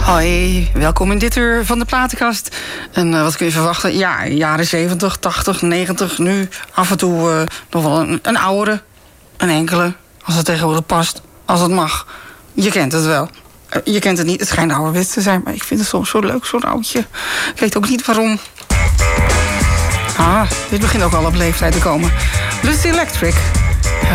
Hoi, welkom in dit uur van de platenkast. En wat kun je verwachten? Ja, jaren 70, 80, 90, nu af en toe nog wel een oudere. Een enkele, als het tegenwoordig past, als het mag. Je kent het wel. Je kent het niet, het schijnt ouderwets te zijn, maar ik vind het soms zo leuk, zo'n oudje. Ik weet ook niet waarom. Dit begint ook al op leeftijd te komen. Lucy Electric.